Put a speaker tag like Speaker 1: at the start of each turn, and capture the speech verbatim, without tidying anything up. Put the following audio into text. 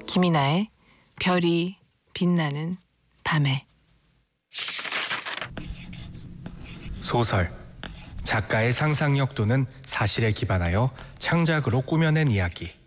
Speaker 1: 김이나의 별이 빛나는 밤에.
Speaker 2: 소설. 작가의 상상력 또는 사실에 기반하여 창작으로 꾸며낸 이야기.